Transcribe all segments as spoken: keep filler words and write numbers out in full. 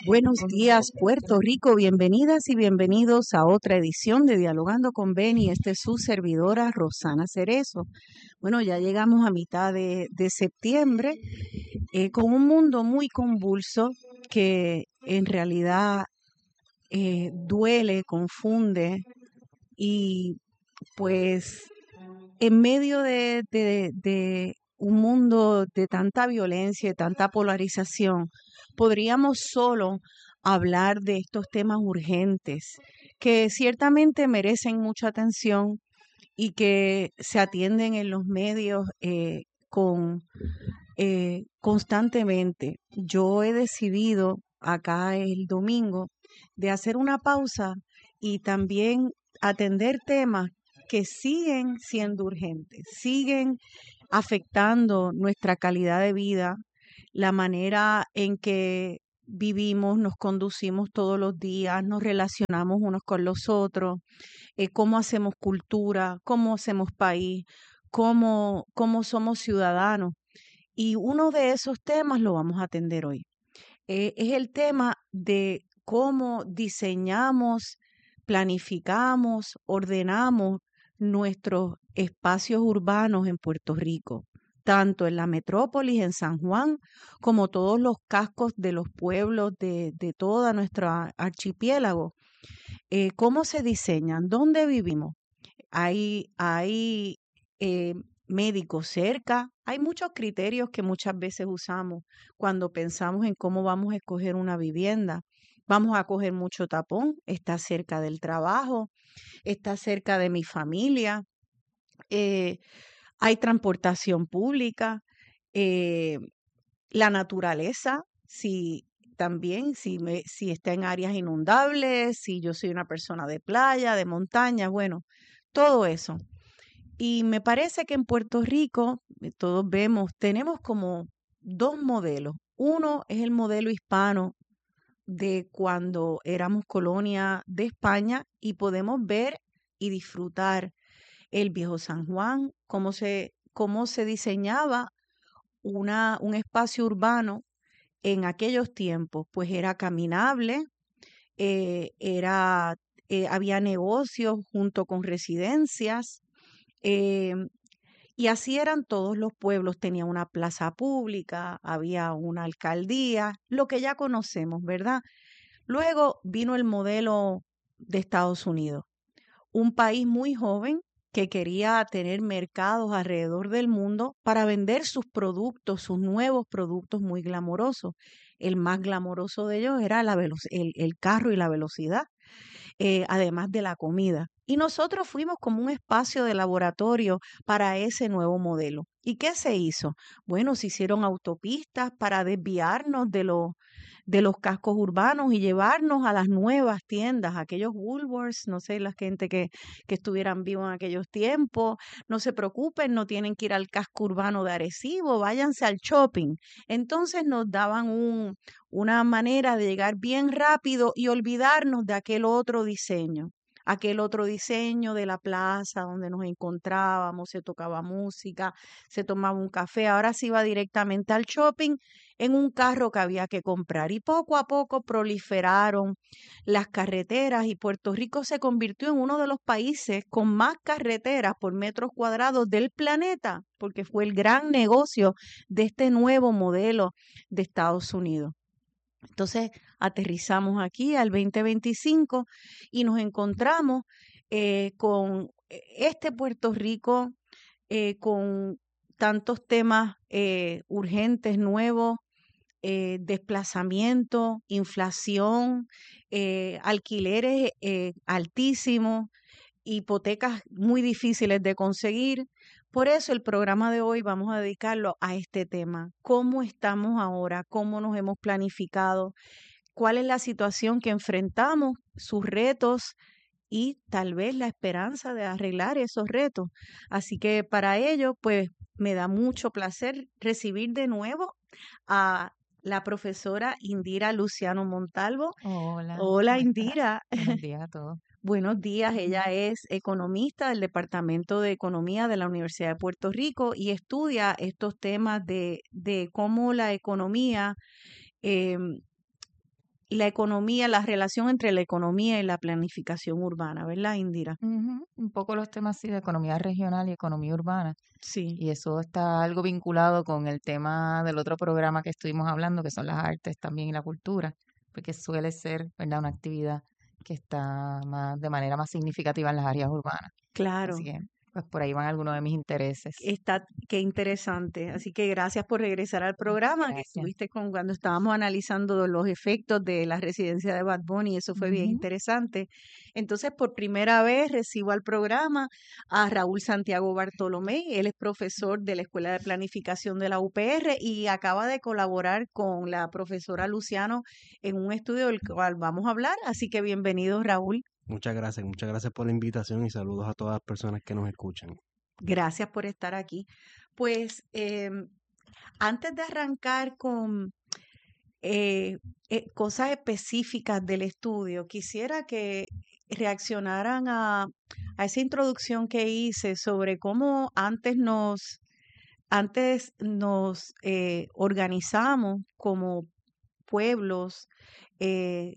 Buenos días, Puerto Rico. Bienvenidas y bienvenidos a otra edición de Dialogando con Beni. Esta es su servidora, Rosana Cerezo. Bueno, ya llegamos a mitad de, de septiembre eh, con un mundo muy convulso que en realidad eh, duele, confunde y pues en medio de, de, de un mundo de tanta violencia y tanta polarización, podríamos solo hablar de estos temas urgentes que ciertamente merecen mucha atención y que se atienden en los medios eh, con eh, constantemente. Yo he decidido acá el domingo de hacer una pausa y también atender temas que siguen siendo urgentes, siguen afectando nuestra calidad de vida, la manera en que vivimos, nos conducimos todos los días, nos relacionamos unos con los otros, eh, cómo hacemos cultura, cómo hacemos país, cómo, cómo somos ciudadanos. Y uno de esos temas lo vamos a atender hoy. Eh, es el tema de cómo diseñamos, planificamos, ordenamos nuestros espacios urbanos en Puerto Rico, tanto en la metrópolis, en San Juan, como todos los cascos de los pueblos de, de toda nuestra archipiélago. Eh, ¿cómo se diseñan? ¿Dónde vivimos? Hay, hay eh, médicos cerca, hay muchos criterios que muchas veces usamos cuando pensamos en cómo vamos a escoger una vivienda. Vamos a coger mucho tapón, está cerca del trabajo, está cerca de mi familia, eh, hay transportación pública, eh, la naturaleza, si también, si, me, si está en áreas inundables, si yo soy una persona de playa, de montaña, bueno, todo eso. Y me parece que en Puerto Rico, eh, todos vemos, tenemos como dos modelos. Uno es el modelo hispano de cuando éramos colonia de España y podemos ver y disfrutar el viejo San Juan, cómo se, cómo se diseñaba una, un espacio urbano en aquellos tiempos, pues era caminable, eh, era, eh, había negocios junto con residencias, em, y así eran todos los pueblos, tenía una plaza pública, había una alcaldía, lo que ya conocemos, ¿verdad? Luego vino el modelo de Estados Unidos, un país muy joven que quería tener mercados alrededor del mundo para vender sus productos, sus nuevos productos muy glamorosos. El más glamoroso de ellos era la velo- el, el carro y la velocidad, eh, además de la comida. Y nosotros fuimos como un espacio de laboratorio para ese nuevo modelo. ¿Y qué se hizo? Bueno, se hicieron autopistas para desviarnos de los, de los cascos urbanos y llevarnos a las nuevas tiendas, aquellos Woolworths, no sé, la gente que, que estuvieran vivos en aquellos tiempos. No se preocupen, no tienen que ir al casco urbano de Arecibo, váyanse al shopping. Entonces nos daban un, una manera de llegar bien rápido y olvidarnos de aquel otro diseño, aquel otro diseño de la plaza donde nos encontrábamos, se tocaba música, se tomaba un café, ahora se iba directamente al shopping en un carro que había que comprar y poco a poco proliferaron las carreteras y Puerto Rico se convirtió en uno de los países con más carreteras por metros cuadrados del planeta, porque fue el gran negocio de este nuevo modelo de Estados Unidos. Entonces aterrizamos aquí al veinte veinticinco y nos encontramos eh, con eh, este Puerto Rico eh, con tantos temas eh, urgentes, nuevos, eh, desplazamiento, inflación, eh, alquileres eh, altísimos, hipotecas muy difíciles de conseguir. Por eso el programa de hoy vamos a dedicarlo a este tema. ¿Cómo estamos ahora? ¿Cómo nos hemos planificado? ¿Cuál es la situación que enfrentamos? Sus retos y tal vez la esperanza de arreglar esos retos. Así que para ello, pues me da mucho placer recibir de nuevo a la profesora Indira Luciano Montalvo. Hola, Hola ¿cómo estás? Indira. Buenos días a todos. Buenos días, ella es economista del Departamento de Economía de la Universidad de Puerto Rico y estudia estos temas de, de cómo la economía em, la economía, la relación entre la economía y la planificación urbana, ¿verdad, Indira? Ujú, un poco los temas sí de economía regional y economía urbana. Sí, Y eso está algo vinculado con el tema del otro programa que estuvimos hablando, que son las artes también y la cultura, porque suele ser, ¿verdad?, una actividad que está más, de manera más significativa en las áreas urbanas. Así claro. que, pues por ahí van algunos de mis intereses. Está, qué interesante. Así que gracias por regresar al programa que Gracias. estuviste con cuando estábamos analizando los efectos de la residencia de Bad Bunny. Eso fue bien Ujú. interesante. Entonces, por primera vez recibo al programa a Raúl Santiago Bartolomé. Él es profesor de la Escuela de Planificación de la U P R y acaba de colaborar con la profesora Luciano en un estudio del cual vamos a hablar. Así que bienvenido, Raúl. Muchas gracias, muchas gracias por la invitación y saludos a todas las personas que nos escuchan. Gracias por estar aquí. Pues em, antes de arrancar con eh, eh, cosas específicas del estudio, quisiera que reaccionaran a, a esa introducción que hice sobre cómo antes nos, antes nos eh, organizamos como pueblos, eh,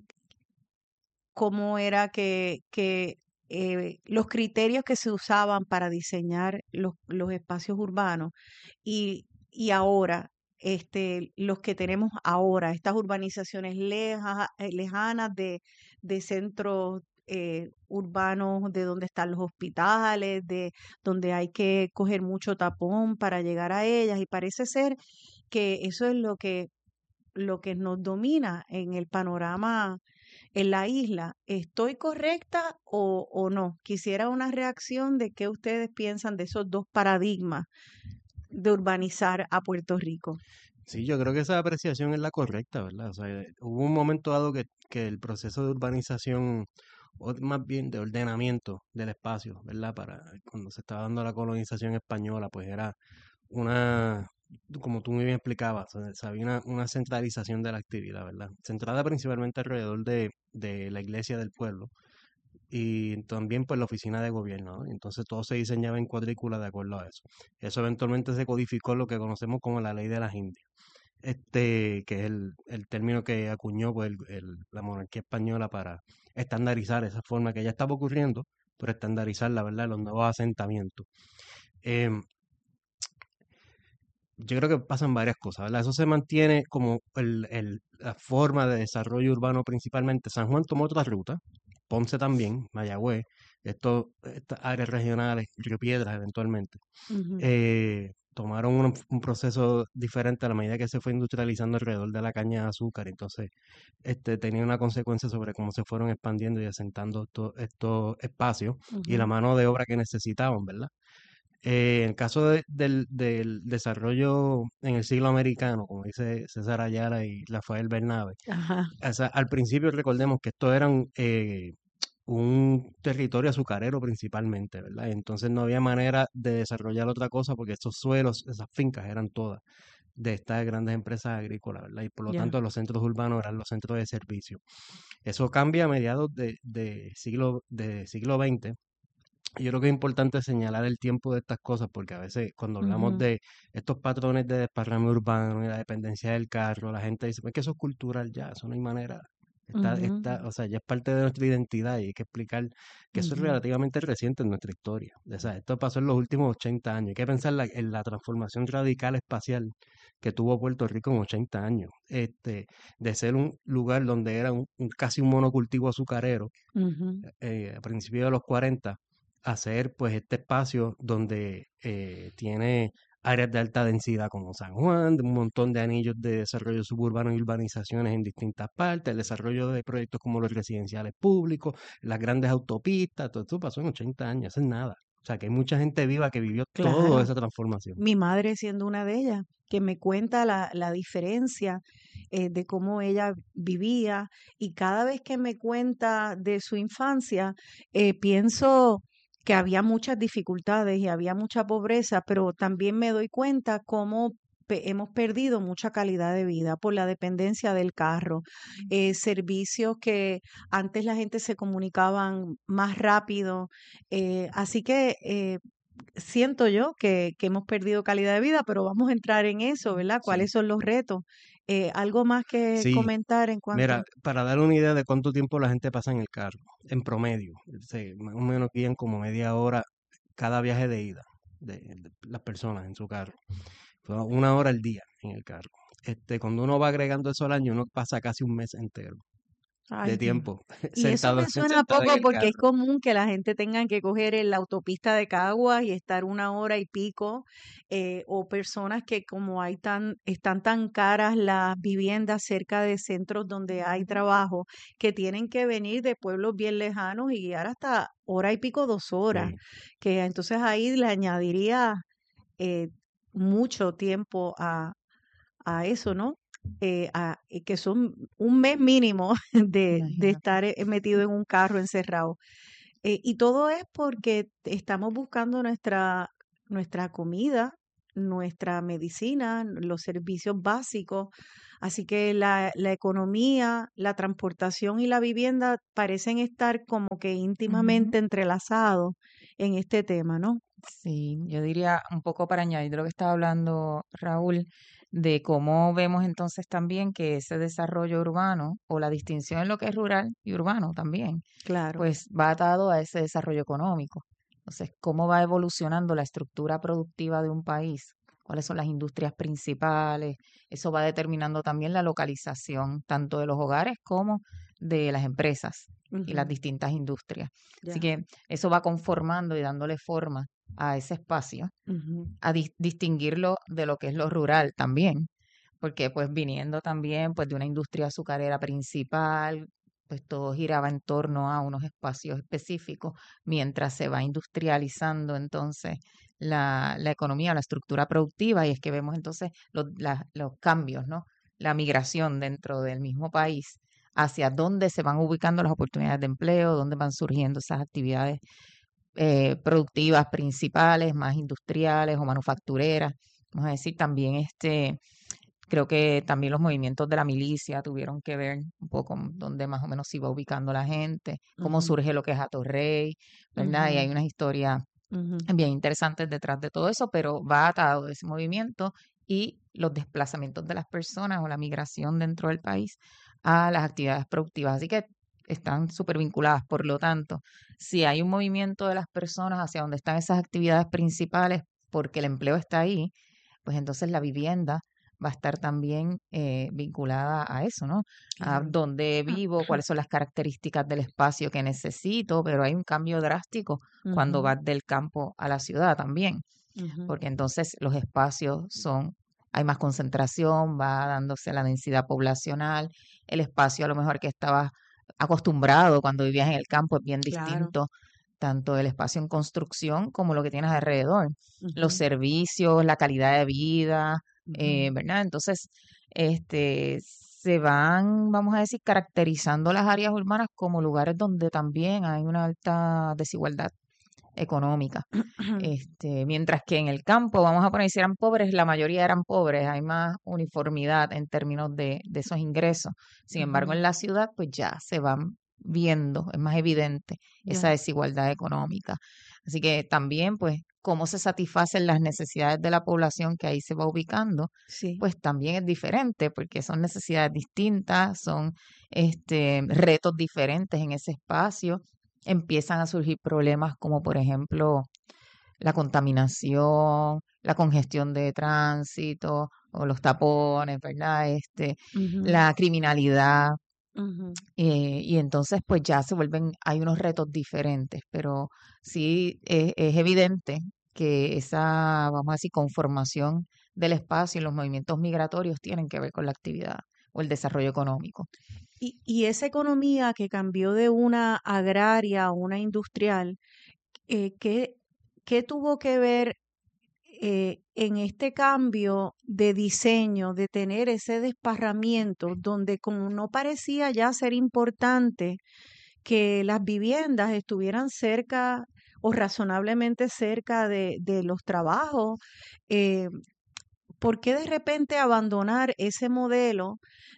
cómo era que, que eh, los criterios que se usaban para diseñar los, los espacios urbanos y, y ahora, este, los que tenemos ahora, estas urbanizaciones leja- eh, lejanas de, de centros eh, urbanos, de donde están los hospitales, de donde hay que coger mucho tapón para llegar a ellas, y parece ser que eso es lo que, lo que nos domina en el panorama en la isla. ¿Estoy correcta o, o no? Quisiera una reacción de qué ustedes piensan de esos dos paradigmas de urbanizar a Puerto Rico. Sí, yo creo que esa apreciación es la correcta, ¿verdad? O sea, eh, hubo un momento dado que, que el proceso de urbanización, o más bien de ordenamiento del espacio, ¿verdad? Para cuando se estaba dando la colonización española, pues era una, como tú muy bien explicabas, o sea, había una, una centralización de la actividad, ¿verdad? Centrada principalmente alrededor de, de la iglesia del pueblo y también pues la oficina de gobierno, ¿no? Entonces todo se diseñaba en cuadrícula de acuerdo a eso. Eso eventualmente se codificó en lo que conocemos como la ley de las Indias, este, que es el, el término que acuñó pues, el- el- la monarquía española para estandarizar esa forma que ya estaba ocurriendo, pero estandarizar la verdad, los nuevos asentamientos. Em, yo creo que pasan varias cosas, ¿verdad? Eso se mantiene como el, el- la forma de desarrollo urbano principalmente. San Juan tomó otra ruta, Ponce también, Mayagüez, esto, estas áreas regionales, Río Piedras eventualmente, Ujú. eh, tomaron un, un proceso diferente a la medida que se fue industrializando alrededor de la caña de azúcar. Entonces, este, tenía una consecuencia sobre cómo se fueron expandiendo y asentando estos estos espacios y la Ujú. mano de obra que necesitaban, ¿verdad? Eh, en el caso de- del, del desarrollo en el siglo americano, como dice César Ayala y Rafael Bernabe, Ajá. o sea, al principio recordemos que esto era un, eh, un territorio azucarero principalmente, ¿verdad? Entonces no había manera de desarrollar otra cosa porque estos suelos, esas fincas eran todas de estas grandes empresas agrícolas, ¿verdad? Y por lo Ya. tanto los centros urbanos eran los centros de servicio. Eso cambia a mediados de, de siglo, de siglo veinte. Yo creo que es importante señalar el tiempo de estas cosas porque a veces cuando hablamos Ujú. de estos patrones de desparrame urbano y la dependencia del carro, la gente dice, "Pues que eso es cultural ya, eso no hay manera. Está, Ujú. está, o sea, ya es parte de nuestra identidad y hay que explicar que eso es Ujú. relativamente reciente en nuestra historia. O sea, esto pasó en los últimos ochenta años. Hay que pensar la- en la transformación radical espacial que tuvo Puerto Rico en ochenta años. Este, de ser un lugar donde era un, un- casi un monocultivo azucarero Ujú. eh, a principios de los cuarenta hacer pues este espacio donde eh, tiene áreas de alta densidad como San Juan, de un montón de anillos de desarrollo suburbano y urbanizaciones en distintas partes, el desarrollo de proyectos como los residenciales públicos, las grandes autopistas, todo esto pasó en ochenta años, eso es nada. O sea que hay mucha gente viva que vivió toda Claro. esa transformación. Mi madre siendo una de ellas, que me cuenta la, la diferencia eh, de cómo ella vivía, y cada vez que me cuenta de su infancia, eh, pienso que había muchas dificultades y había mucha pobreza, pero también me doy cuenta cómo pe- hemos perdido mucha calidad de vida por la dependencia del carro, eh, servicios que antes la gente se comunicaban más rápido, eh, así que eh, siento yo que, que hemos perdido calidad de vida, pero vamos a entrar en eso, ¿verdad? Sí. ¿Cuáles son los retos? Eh, ¿algo más que Sí, comentar en mira, cuanto? para dar una idea de cuánto tiempo la gente pasa en el carro, en promedio, se- más o menos guían como media hora cada viaje de ida de, de las personas en su carro. Fue una hora al día en el carro. Este, cuando uno va agregando eso al año, uno pasa casi un mes entero de Ay, Dios. tiempo Y eso sentado, me suena sentado en poco el porque es carro. común que la gente tenga que coger el- la autopista de Caguas y estar una hora y pico, eh, o personas que como hay tan, están tan caras las viviendas cerca de centros donde hay trabajo, que tienen que venir de pueblos bien lejanos y guiar hasta hora y pico, dos horas, Sí, que entonces ahí le añadiría eh, mucho tiempo a, a eso, ¿no? Eh, a- eh, que son un mes mínimo de, de Imagínate. estar eh, metido en un carro encerrado. Eh, y todo es porque estamos buscando nuestra, nuestra comida, nuestra medicina, los servicios básicos. Así que la, la economía, la transportación y la vivienda parecen estar como que Ujú. íntimamente entrelazados en este tema, ¿no? Sí, yo diría un poco para añadir lo que estaba hablando Raúl, de cómo vemos entonces también que ese desarrollo urbano o la distinción en lo que es rural y urbano también, Claro. pues va atado a ese desarrollo económico. Entonces, cómo va evolucionando la estructura productiva de un país, cuáles son las industrias principales, eso va determinando también la localización tanto de los hogares como de las empresas y las Ujú, distintas industrias. Así ya. que eso va conformando y dándole forma a ese espacio, Ujú, a dis- distinguirlo de lo que es lo rural también, porque pues viniendo también pues de una industria azucarera principal, pues todo giraba en torno a unos espacios específicos, mientras se va industrializando entonces la, la economía, la estructura productiva, y es que vemos entonces los, la- los cambios, ¿no? La migración dentro del mismo país hacia dónde se van ubicando las oportunidades de empleo, dónde van surgiendo esas actividades eh, productivas principales, más industriales o manufactureras. Vamos a decir, también este, creo que también los movimientos de la milicia tuvieron que ver un poco con dónde más o menos se iba ubicando la gente, cómo ujú, surge lo que es Atorrey, ¿verdad? Y hay ujú, unas historias ujú. bien interesantes detrás de todo eso, pero va atado ese movimiento y los desplazamientos de las personas o la migración dentro del país a las actividades productivas. Así que están súper vinculadas. Por lo tanto, si hay un movimiento de las personas hacia donde están esas actividades principales, porque el empleo está ahí, pues entonces la vivienda va a estar también eh, vinculada a eso, ¿no? A Claro. dónde vivo, cuáles son las características del espacio que necesito, pero hay un cambio drástico cuando Ujú, vas del campo a la ciudad también, ujú, porque entonces los espacios son, hay más concentración, va dándose la densidad poblacional, el espacio a lo mejor que estabas acostumbrado cuando vivías en el campo es bien claro. distinto, tanto el espacio en construcción como lo que tienes alrededor, los Ujú, servicios, la calidad de vida, ujú. eh, ¿verdad? Entonces, este, se van, vamos a decir, caracterizando las áreas urbanas como lugares donde también hay una alta desigualdad económica. Este, mientras que en el campo, vamos a poner, si eran pobres, la mayoría eran pobres, hay más uniformidad en términos de, de esos ingresos. Sin embargo, Ujú, en la ciudad, pues ya se van viendo, es más evidente esa ya, desigualdad económica. Así que también, pues, cómo se satisfacen las necesidades de la población que ahí se va ubicando, sí. pues también es diferente, porque son necesidades distintas, son este, retos diferentes en ese espacio. Empiezan a surgir problemas como, por ejemplo, la contaminación, la congestión de tránsito o los tapones, ¿verdad? Este, Ujú, la criminalidad, ujú. eh, y entonces pues ya se vuelven, hay unos retos diferentes, pero sí es, es evidente que esa, vamos a decir, conformación del espacio y los movimientos migratorios tienen que ver con la actividad o el desarrollo económico. Y, y esa economía que cambió de una agraria a una industrial, eh, ¿qué, qué tuvo que ver eh, en este cambio de diseño, de tener ese desparramiento, donde como no parecía ya ser importante que las viviendas estuvieran cerca o razonablemente cerca de, de los trabajos? eh, ¿Por qué de repente abandonar ese modelo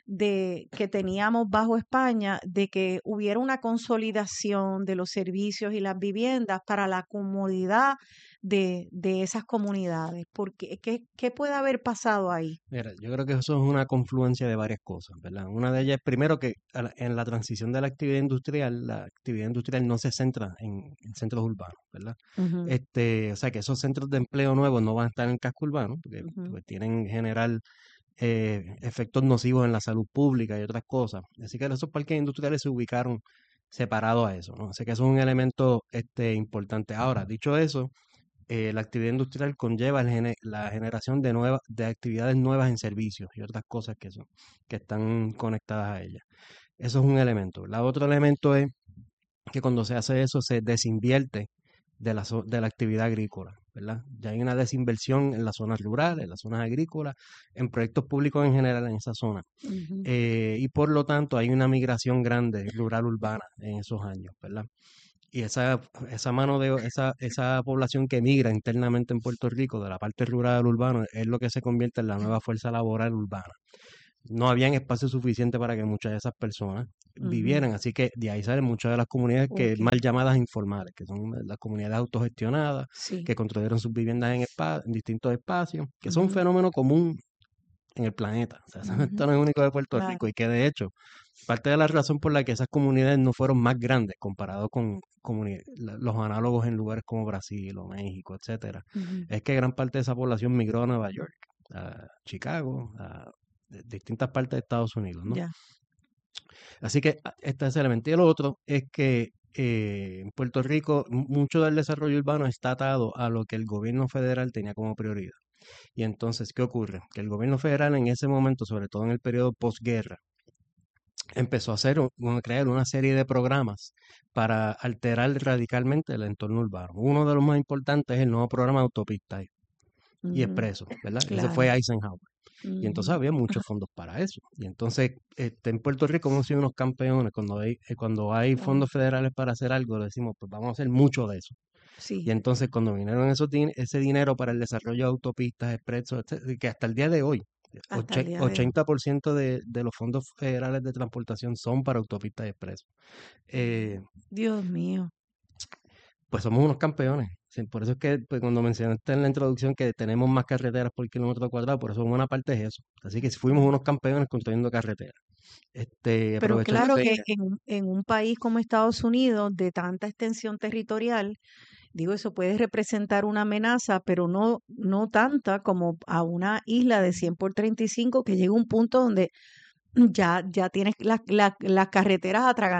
de que teníamos bajo España, de que hubiera una consolidación de los servicios y las viviendas para la comodidad de, de esas comunidades? Porque, ¿qué, qué puede haber pasado ahí? Mira, yo creo que eso es una confluencia de varias cosas, ¿verdad? Una de ellas es primero que a la- en la transición de la actividad industrial, la actividad industrial no se centra en, en centros urbanos, ¿verdad? Ujú, Este, o sea que esos centros de empleo nuevos no van a estar en el casco urbano, porque ujú, pues, tienen en general eh, efectos nocivos en la salud pública y otras cosas. Así que esos parques industriales se ubicaron separados a eso, ¿no? Así que eso es un elemento este, importante. Ahora, dicho eso, eh, la actividad industrial conlleva el gene- la generación de nuevas, de actividades nuevas en servicios y otras cosas que son, que están conectadas a ella. Eso es un elemento. El otro elemento es que cuando se hace eso se desinvierte de la, zo- de la actividad agrícola, ¿verdad? Ya hay una desinversión en las zonas rurales, en las zonas agrícolas, en proyectos públicos en general en esa zona. ujú. Eh, y por lo tanto hay una migración grande rural-urbana en esos años, ¿verdad? Y esa, esa mano de esa, esa población que migra internamente en Puerto Rico, de la parte rural al urbano, es lo que se convierte en la nueva fuerza laboral urbana. No habían espacio suficiente para que muchas de esas personas Ujú. vivieran, así que de ahí salen muchas de las comunidades que Ok, mal llamadas informales, que son las comunidades autogestionadas, sí. que construyeron sus viviendas en, espa- en distintos espacios, que son un Ujú, fenómeno común en el planeta. O sea, ujú, esto no es único de Puerto Rico claro. y que de hecho parte de la razón por la que esas comunidades no fueron más grandes comparado con comuni- la- los análogos en lugares como Brasil o México, etcétera, Ujú, es que gran parte de esa población migró a Nueva York, a Chicago, a de- distintas partes de Estados Unidos, ¿no? ya. Así que a- este es ese elemento. Y el otro es que eh, en Puerto Rico mu- mucho del desarrollo urbano está atado a lo que el gobierno federal tenía como prioridad. Y entonces, ¿qué ocurre? Que el gobierno federal en ese momento, sobre todo en el periodo posguerra, empezó a hacer, un- a crear una serie de programas para alterar radicalmente el entorno urbano. Uno de los más importantes es el nuevo programa de autopistas y Ujú, expresos, ¿verdad? Ese fue claro. Eisenhower. Y entonces Ujú. había muchos fondos para eso. Y entonces, este, en Puerto Rico hemos sido unos campeones. Cuando hay, eh, cuando hay Wow. fondos federales para hacer algo, decimos, pues vamos a hacer mucho de eso. Y Sí, entonces, cuando vinieron esos, din- ese dinero para el desarrollo de autopistas, expresos, etcétera, que hasta el día de hoy, hasta el oche- día de hoy. ochenta por ciento de, de los fondos federales de transportación son para autopistas y expresos. Eh, Dios mío. pues somos unos campeones. Sí, por eso es que pues, cuando mencionaste en la introducción que tenemos más carreteras por kilómetro cuadrado, por eso una parte es eso. Así que si fuimos unos campeones construyendo carreteras. Este, Pero aprovechando claro de que en, en un país como Estados Unidos, de tanta extensión territorial, digo, eso puede representar una amenaza, pero no, no tanta como a una isla de cien por treinta y cinco que llega un punto donde ya, ya tienes la- la- las carreteras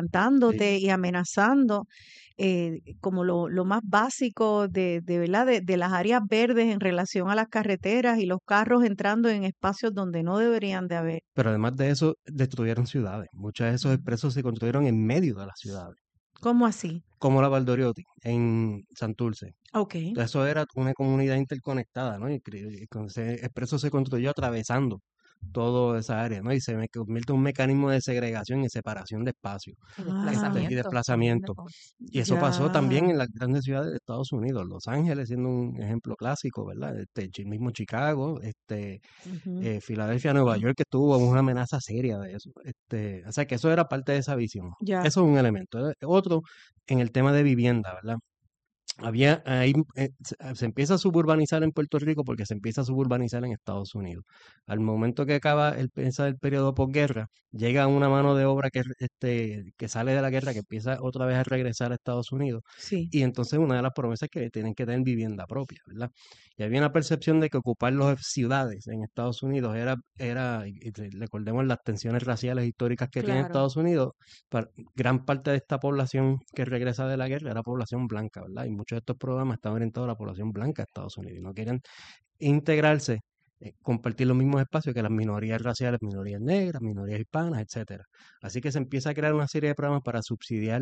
sí, atragantándote y amenazando, eh, como lo, lo más básico de, de, ¿verdad? De, de las áreas verdes en relación a las carreteras y los carros entrando en espacios donde no deberían de haber. pero además de eso, destruyeron ciudades. Muchos de esos Ujú. expresos se construyeron en medio de las ciudades, ¿Cómo así? como la Valdoriotti, en Santurce. Ok. Eso era una comunidad interconectada, ¿no? Y, cre- y con ese expreso se construyó atravesando toda esa área, ¿no? Y se me convierte en un mecanismo de segregación y separación de espacios, Y Ah, este, y desplazamiento también de desplazamiento. población. Y eso pasó también ya. en las grandes ciudades de Estados Unidos, Los Ángeles siendo un ejemplo clásico, ¿verdad? Este, el mismo Chicago, este, Ujú, eh, Filadelfia, Nueva York, que tuvo una amenaza seria de eso. Este, o sea que eso era parte de esa visión. ya. Eso es un elemento. Eh, Otro, en el tema de vivienda, ¿verdad? Había ahí eh, se, se empieza a suburbanizar en Puerto Rico porque se empieza a suburbanizar en Estados Unidos. Al momento que acaba el, empieza el periodo posguerra, llega una mano de obra que, este, que sale de la guerra, que empieza otra vez a regresar a Estados Unidos. Sí. Y entonces una de las promesas es que tienen que tener vivienda propia, ¿verdad? Y había una percepción de que ocupar las ciudades en Estados Unidos era, era, y y re- recordemos las tensiones raciales históricas que tiene Claro. Estados Unidos, par- gran parte de esta población que regresa de la guerra era población blanca, ¿verdad? Y muchos de estos programas están orientados a la población blanca de Estados Unidos y no quieren integrarse, eh, compartir los mismos espacios que las minorías raciales, minorías negras, minorías hispanas, etcétera. Así que se empieza a crear una serie de programas para subsidiar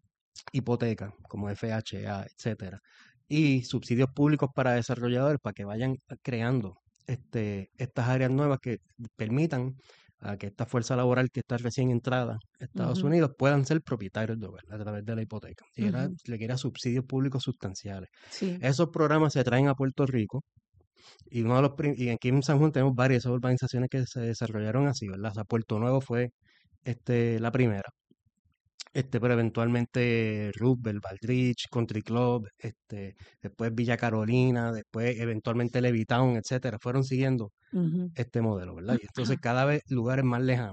hipotecas como F H A, etcétera, y subsidios públicos para desarrolladores para que vayan creando este, estas áreas nuevas que permitan a que esta fuerza laboral que está recién entrada a Estados Ujú, Unidos puedan ser propietarios de hogar a través de la hipoteca. Y era, ujú, le quería subsidios públicos sustanciales. sí. Esos programas se traen a Puerto Rico y uno de los prim- y aquí en San Juan tenemos varias urbanizaciones que se desarrollaron así, ¿verdad? O sea, Puerto Nuevo fue este, la primera. este, pero eventualmente Roosevelt, Baldrige, Country Club, este, después Villa Carolina, después eventualmente Levittown, etcétera, fueron siguiendo Ujú. este modelo, ¿verdad? Y entonces cada vez lugares más lejanos.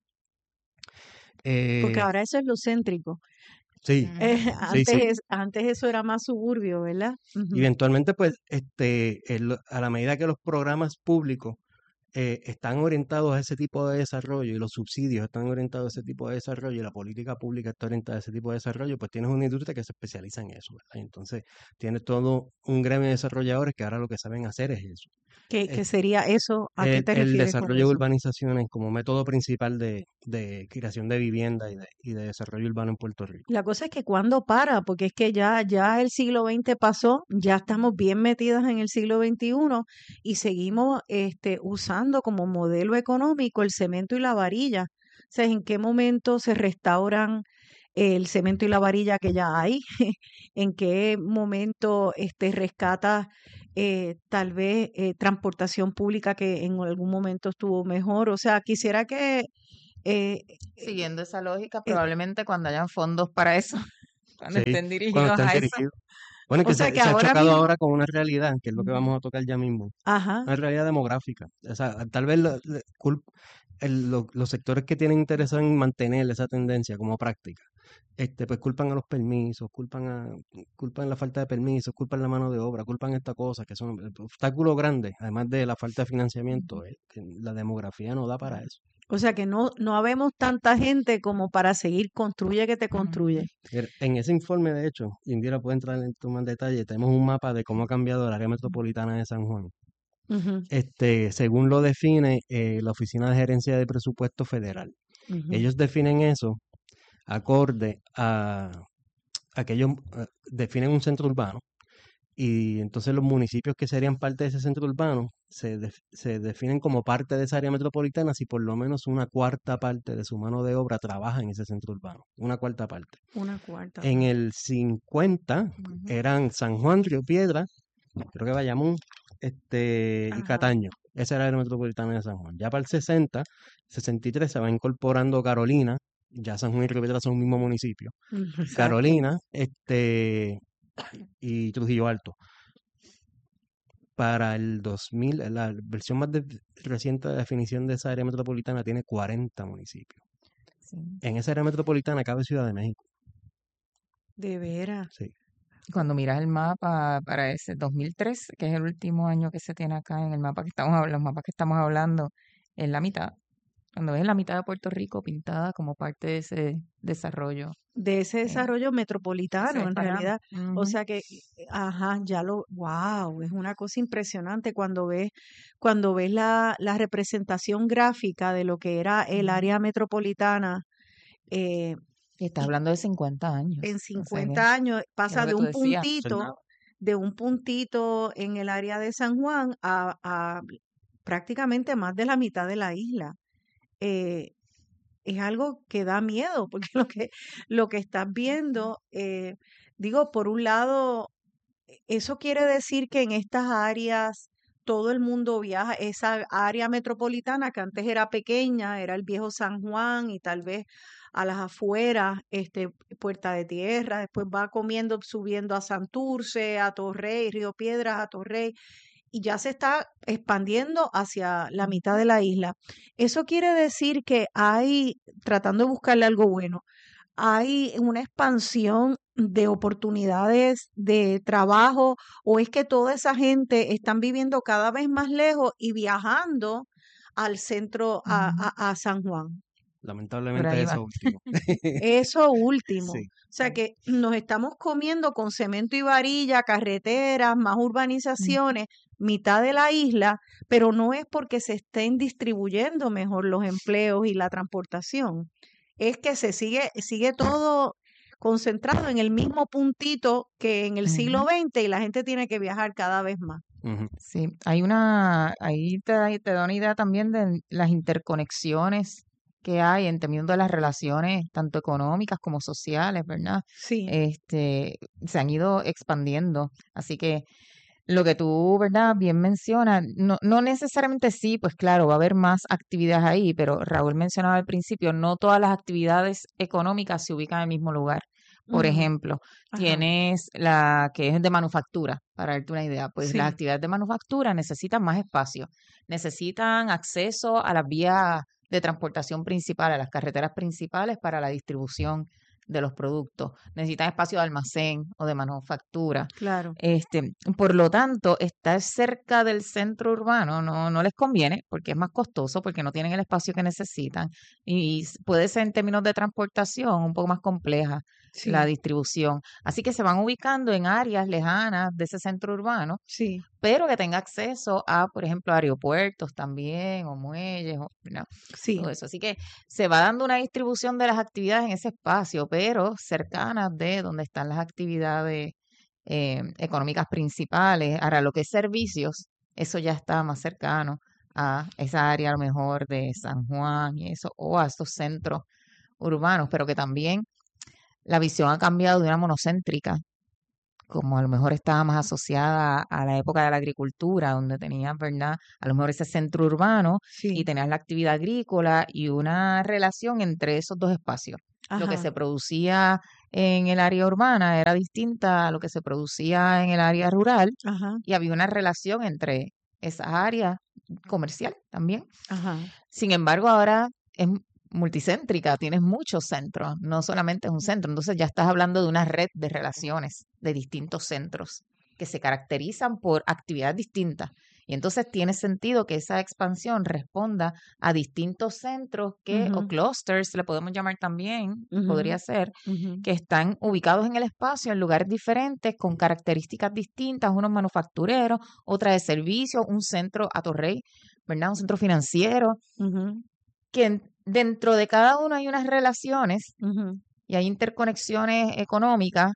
Porque Eh, ahora eso es lo céntrico. sí, Ujú. Eh, sí, antes, sí. es- antes eso era más suburbio, ¿verdad? Y Ujú. eventualmente, pues, este, el- a la medida que los programas públicos eh, están orientados a ese tipo de desarrollo y los subsidios están orientados a ese tipo de desarrollo y la política pública está orientada a ese tipo de desarrollo, pues tienes una industria que se especializa en eso, ¿verdad? Y entonces tienes todo un gremio de desarrolladores que ahora lo que saben hacer es eso. ¿Qué, Es qué sería eso? ¿A qué el, te el refieres con desarrollo de eso? urbanizaciones como método principal de, de creación de vivienda y de, y de desarrollo urbano en Puerto Rico. La cosa es que cuando para, porque es que ya, ya el siglo veinte pasó, ya estamos bien metidas en el siglo veintiuno y seguimos este, usando como modelo económico el cemento y la varilla. O sea, ¿en qué momento se restauran el cemento y la varilla que ya hay? ¿En qué momento este, rescata eh, tal vez eh, transportación pública que en algún momento estuvo mejor? O sea, quisiera que eh, eh, Siguiendo esa lógica, eh, probablemente cuando hayan fondos para eso, cuando Sí, estén cuando dirigidos están a eso. dirigidos. Bueno, y o que sea se, que se ha ahora chocado mismo, ahora con una realidad, que es lo que ujú, vamos a tocar ya mismo, ajá, una realidad demográfica. O sea, tal vez lo- le- cul- el- lo- los sectores que tienen interés en mantener esa tendencia como práctica, este, pues culpan a los permisos, culpan a, culpan la falta de permisos, culpan la mano de obra, culpan esta cosa, que son obstáculos grandes, además de la falta de financiamiento, eh, que la demografía no da para eso. o sea que no, no habemos tanta gente como para seguir construye que te construye. Ujú. Mira, en ese informe, de hecho, Indira puede entrar en más detalle, tenemos un mapa de cómo ha cambiado el área metropolitana de San Juan. Ujú, Este, según lo define eh, la Oficina de Gerencia de Presupuesto Federal. ujú. Ellos definen eso acorde a, a que ellos eh, definen un centro urbano y entonces los municipios que serían parte de ese centro urbano se, def- se definen como parte de esa área metropolitana si por lo menos una cuarta parte de su mano de obra trabaja en ese centro urbano, una cuarta parte. Una cuarta En parte. el cincuenta Ujú. eran San Juan, Río Piedra, creo que Bayamón, este, y Ajá. Cataño. Esa era la área metropolitana de San Juan. Ya para el sesenta, sesenta y tres se va incorporando Carolina, ya San Juan y Río Piedra son un mismo municipio. Ujú, exacto. Carolina, este, y Trujillo Alto. Para el dos mil, la versión más de- reciente de definición de esa área metropolitana tiene cuarenta municipios. Sí. En esa área metropolitana cabe Ciudad de México. De veras. Sí. Cuando miras el mapa para ese dos mil tres, que es el último año que se tiene acá en el mapa que estamos hablando, los mapas que estamos hablando, en la mitad. Cuando ves la mitad de Puerto Rico pintada como parte de ese desarrollo. De ese eh, desarrollo ese metropolitano, es en para allá. realidad. O Ujú. sea que, eh, ajá, ya lo, wow, es una cosa impresionante cuando ves, cuando ves la, la representación gráfica de lo que era el Ujú. área metropolitana, eh, Y estás y hablando de cincuenta en años. O sea que cincuenta años es lo pasa que de tú un decías. Eso es puntito, nada. de un puntito en el área de San Juan a, a prácticamente más de la mitad de la isla. Eh, es algo que da miedo, porque lo que, lo que estás viendo, eh, digo, por un lado, eso quiere decir que en estas áreas todo el mundo viaja, esa área metropolitana que antes era pequeña, era el viejo San Juan y tal vez a las afueras, este, Puerta de Tierra, después va comiendo, subiendo a Santurce, a Torrey, Río Piedras, a Torrey, y ya se está expandiendo hacia la mitad de la isla. Eso quiere decir que hay, tratando de buscarle algo bueno, hay una expansión de oportunidades de trabajo o es que toda esa gente están viviendo cada vez más lejos y viajando al centro, a, Ujú. a- a San Juan. Por Lamentablemente ahí va. eso último. Eso último. O Sí. sea que nos estamos comiendo con cemento y varilla, carreteras, más Ujú. urbanizaciones, mitad de la isla, pero no es porque se estén distribuyendo mejor los empleos y la transportación. Es que se sigue, sigue todo concentrado en el mismo puntito que en el siglo Ujú. veinte y la gente tiene que viajar cada vez más. Ujú. Sí, hay una, ahí te, da- te da una idea también de las interconexiones que hay en términos de las relaciones, tanto económicas como sociales, ¿verdad? Sí. Este, se han ido expandiendo. Así que lo que tú, ¿verdad? Bien mencionas, no, no necesariamente sí, pues claro, va a haber más actividades ahí, pero Raúl mencionaba al principio, no todas las actividades económicas se ubican en el mismo lugar. Por Ujú. ejemplo, Ajá. tienes la que es de manufactura, para darte una idea, pues las Sí. actividades de manufactura necesitan más espacio, necesitan acceso a las vías de transportación principales, a las carreteras principales para la distribución de los productos, necesitan espacio de almacén o de manufactura. Claro. Este, por lo tanto, estar cerca del centro urbano no, no les conviene porque es más costoso, porque no tienen el espacio que necesitan y s- puede ser en términos de transportación un poco más compleja la Sí, distribución. Así que se van ubicando en áreas lejanas de ese centro urbano, sí. pero que tenga acceso a, por ejemplo, aeropuertos también o muelles, o, ¿no? Sí. Todo eso. Así que se va dando una distribución de las actividades en ese espacio, pero cercanas de donde están las actividades eh, económicas principales. Ahora, lo que es servicios, eso ya está más cercano a esa área a lo mejor de San Juan y eso, o a estos centros urbanos, pero que también la visión ha cambiado de una monocéntrica, como a lo mejor estaba más asociada a la época de la agricultura, donde tenías, ¿verdad? A lo mejor ese centro urbano y Sí. tenías la actividad agrícola y una relación entre esos dos espacios. Lo que Ajá. se producía en el área urbana era distinta a lo que se producía en el área rural Ajá. y había una relación entre esas áreas comercial también. Ajá. Sin embargo, ahora es multicéntrica, tienes muchos centros, no solamente es un centro. Entonces ya estás hablando de una red de relaciones de distintos centros que se caracterizan por actividades distintas. Y entonces tiene sentido que esa expansión responda a distintos centros que, o Ujú, clusters, le podemos llamar también, ujú, podría ser, ujú. que están ubicados en el espacio en lugares diferentes, con características distintas, unos manufactureros, otra de servicios, un centro a Torrey, ¿verdad? Un centro financiero, Ujú, que en- dentro de cada uno hay unas relaciones ujú, y hay interconexiones económicas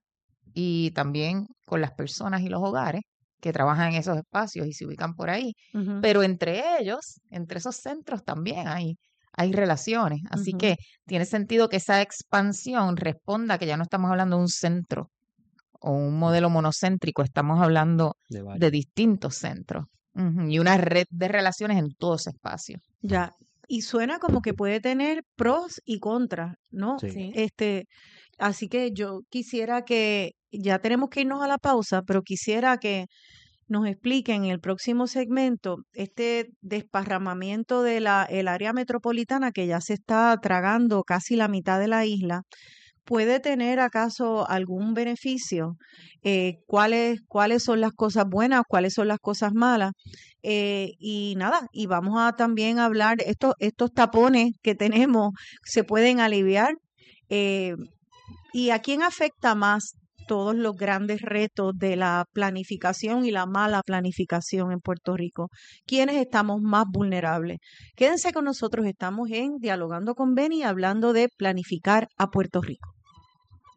y también con las personas y los hogares que trabajan en esos espacios y se ubican por ahí. ujú, Pero entre ellos, entre esos centros también hay, hay relaciones. Así ujú. que tiene sentido que esa expansión responda que ya no estamos hablando de un centro o un modelo monocéntrico, estamos hablando De de varios. distintos centros. Ujú, y una red de relaciones en todo ese espacio. Ya. Y suena como que puede tener pros y contras, ¿no? Sí. Sí. Este, así que yo quisiera que, ya tenemos que irnos a la pausa, pero quisiera que nos expliquen en el próximo segmento este desparramamiento de la, el área metropolitana que ya se está tragando casi la mitad de la isla. ¿Puede tener acaso algún beneficio? Eh, ¿cuáles, cuáles son las cosas buenas? ¿Cuáles son las cosas malas? Eh, y nada, y vamos a también hablar, estos, estos tapones que tenemos se pueden aliviar. Eh, ¿Y a quién afecta más todos los grandes retos de la planificación y la mala planificación en Puerto Rico? ¿Quiénes estamos más vulnerables? Quédense con nosotros, estamos en Dialogando con Beni, hablando de planificar a Puerto Rico.